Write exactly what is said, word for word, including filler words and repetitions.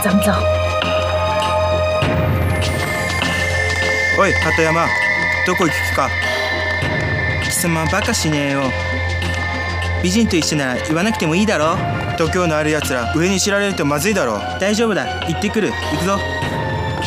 走走。 おい鳩山、どこ行く気か。貴様バカしねえよ。美人と一緒なら言わなくてもいいだろ。度胸のあるやつら上に知られるとまずいだろ。大丈夫だ、行ってくる。行くぞ。